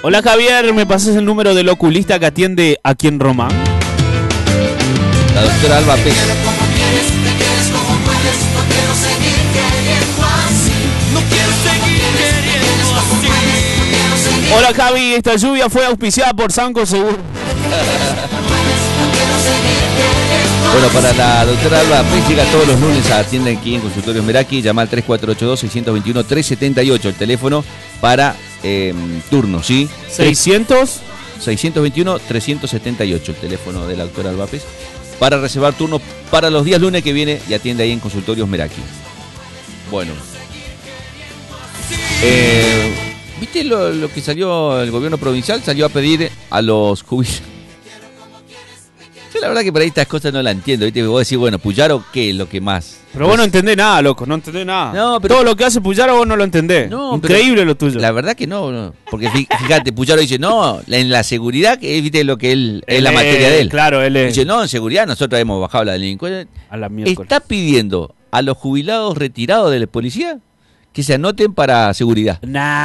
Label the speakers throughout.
Speaker 1: Hola Javier, ¿me pasas el número del oculista que atiende aquí en Roma?
Speaker 2: La doctora Alba Pérez.
Speaker 1: Hola Javi, esta lluvia fue auspiciada por Sanco Seguro.
Speaker 2: Bueno, para la doctora Alba Pérez llega todos los lunes a atienda aquí en Consultorios Meraki. Llama al 3482-621-378, el teléfono para turno, ¿sí? 621-378, el teléfono de la doctora Alba Pérez, para reservar turno para los días lunes que viene y atiende ahí en Consultorios Meraki. Bueno. ¿Viste lo que salió el gobierno provincial? Salió a pedir a los jubilados. Yo la verdad que por ahí estas cosas no las entiendo, ¿viste? Vos decís, bueno, Puyaro, ¿qué es lo que más?
Speaker 1: Pero vos no entendés nada, loco, no entendés nada.
Speaker 2: No, pero...
Speaker 1: Todo lo que hace Puyaro vos no lo entendés. No, increíble lo tuyo.
Speaker 2: La verdad que no. Porque fíjate, Puyaro dice, no, en la seguridad, que viste lo que él es la materia de él.
Speaker 1: Claro, él es.
Speaker 2: Dice, no, en seguridad nosotros hemos bajado la delincuencia.
Speaker 1: A la miércoles.
Speaker 2: Está pidiendo a los jubilados retirados de la policía que se anoten para seguridad.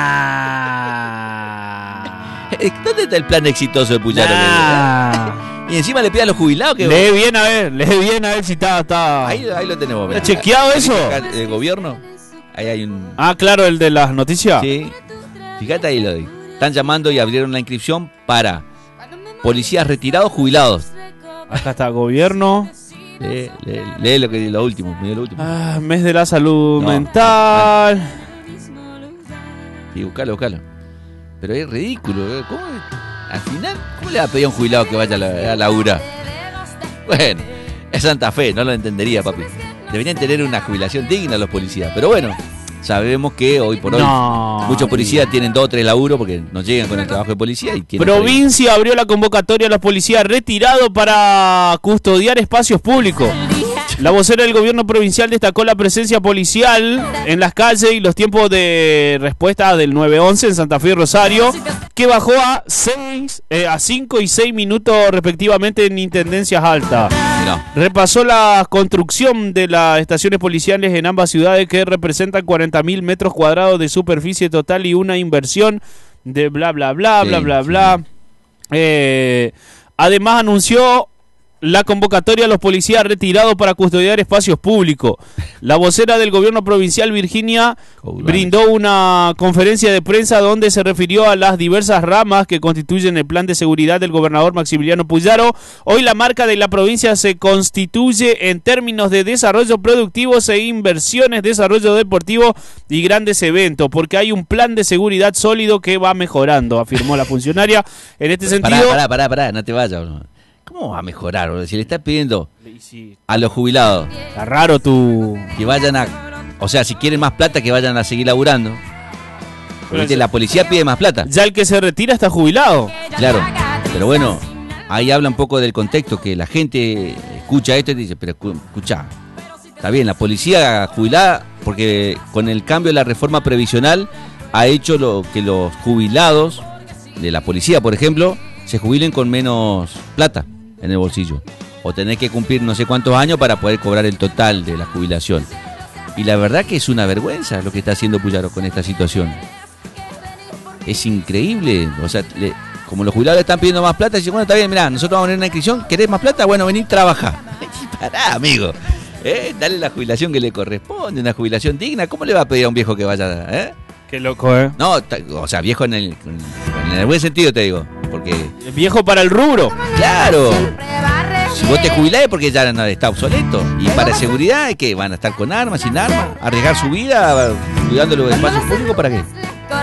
Speaker 2: ¿Dónde está el plan exitoso de Puyaro? Y encima le pide a los jubilados que...
Speaker 1: Lee bien a ver si está...
Speaker 2: Ahí lo tenemos.
Speaker 1: ¿Está chequeado eso?
Speaker 2: El gobierno. Ahí hay un...
Speaker 1: Ah, claro, el de las noticias.
Speaker 2: Sí. Fíjate ahí lo de... Están llamando y abrieron la inscripción para policías retirados jubilados.
Speaker 1: Acá está gobierno.
Speaker 2: Lee lo último.
Speaker 1: Mes de la salud mental.
Speaker 2: Sí, buscalo. Pero es ridículo. ¿Cómo es? Al final, ¿cómo le va a pedir a un jubilado que vaya a laburar? Bueno, es Santa Fe, no lo entendería, papi. Deberían tener una jubilación digna los policías. Pero bueno, sabemos que hoy por hoy muchos policías tienen 2 o 3 laburos porque no llegan con el trabajo de policía. Y
Speaker 1: Provincia abrió la convocatoria a los policías retirados para custodiar espacios públicos. La vocera del gobierno provincial destacó la presencia policial en las calles y los tiempos de respuesta del 911 en Santa Fe y Rosario, que bajó a 5 y 6 minutos respectivamente en intendencias altas. No. Repasó la construcción de las estaciones policiales en ambas ciudades, que representan 40.000 metros cuadrados de superficie total y una inversión de bla bla bla bla bla bla. Además anunció la convocatoria a los policías retirados para custodiar espacios públicos. La vocera del gobierno provincial, Virginia, brindó una conferencia de prensa donde se refirió a las diversas ramas que constituyen el plan de seguridad del gobernador Maximiliano Puyaro. Hoy la marca de la provincia se constituye en términos de desarrollo productivo e inversiones, desarrollo deportivo y grandes eventos, porque hay un plan de seguridad sólido que va mejorando, afirmó la funcionaria. En este sentido...
Speaker 2: Pará, no te vayas. ¿Cómo va a mejorar, bro? Si le estás pidiendo a los jubilados...
Speaker 1: Está raro tú...
Speaker 2: Que vayan a... O sea, si quieren más plata, que vayan a seguir laburando. Porque la policía pide más plata.
Speaker 1: Ya el que se retira está jubilado.
Speaker 2: Claro, pero bueno, ahí habla un poco del contexto, que la gente escucha esto y dice, pero escucha, está bien, la policía jubilada, porque con el cambio de la reforma previsional ha hecho que los jubilados de la policía, por ejemplo, se jubilen con menos plata en el bolsillo, o tener que cumplir no sé cuántos años para poder cobrar el total de la jubilación. Y la verdad que es una vergüenza lo que está haciendo Puyaro con esta situación. Es increíble. O sea, como los jubilados le están pidiendo más plata, dicen, bueno, está bien, mirá, nosotros vamos a poner una inscripción, ¿querés más plata? Bueno, vení, trabaja. Pará, amigo. Dale la jubilación que le corresponde, una jubilación digna. ¿Cómo le va a pedir a un viejo que vaya?
Speaker 1: Qué loco,
Speaker 2: No, o sea, viejo en el buen sentido, te digo. Porque...
Speaker 1: Viejo para el rubro.
Speaker 2: Claro. Si vos te jubilás es porque ya no está obsoleto. Y para seguridad es que van a estar con armas, sin armas, arriesgar su vida cuidando los espacios públicos, ¿para qué?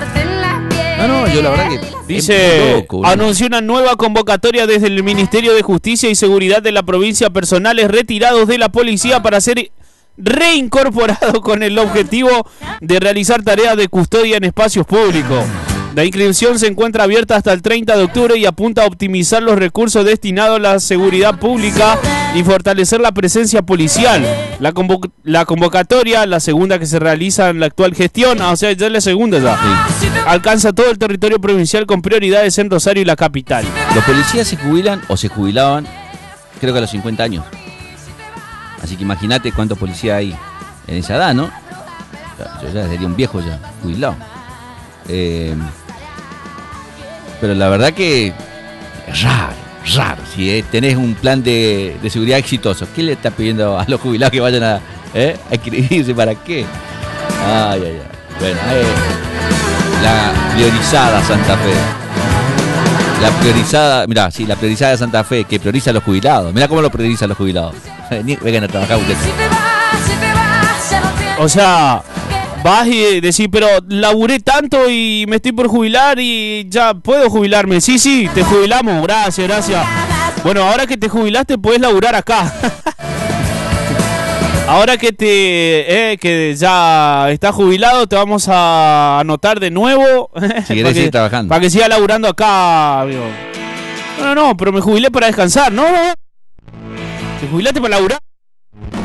Speaker 2: No, yo la verdad que...
Speaker 1: Dice, loco, anunció una nueva convocatoria desde el Ministerio de Justicia y Seguridad de la provincia, personales retirados de la policía para ser reincorporados con el objetivo de realizar tareas de custodia en espacios públicos. La inscripción se encuentra abierta hasta el 30 de octubre y apunta a optimizar los recursos destinados a la seguridad pública y fortalecer la presencia policial. La convocatoria, la segunda que se realiza en la actual gestión, o sea, ya es la segunda ya, sí, alcanza todo el territorio provincial con prioridades en Rosario y la capital.
Speaker 2: Los policías se jubilan o se jubilaban, creo que a los 50 años. Así que imagínate cuántos policías hay en esa edad, ¿no? Yo ya sería un viejo ya, jubilado. Pero la verdad que es raro. Si tenés un plan de seguridad exitoso, ¿qué le estás pidiendo a los jubilados que vayan a inscribirse? ¿Para qué? Ay. Bueno, la priorizada Santa Fe. La priorizada de Santa Fe, que prioriza a los jubilados. Mirá cómo lo prioriza a los jubilados. Vengan a trabajar ustedes.
Speaker 1: O sea, vas y decís, pero laburé tanto y me estoy por jubilar y ya puedo jubilarme. Sí, te jubilamos, gracias. Bueno, ahora que te jubilaste puedes laburar acá. Ahora que ya estás jubilado, te vamos a anotar de nuevo.
Speaker 2: Si querés seguir trabajando.
Speaker 1: Para que sigas laburando acá, amigo. No, pero me jubilé para descansar, ¿no? Te jubilaste para laburar.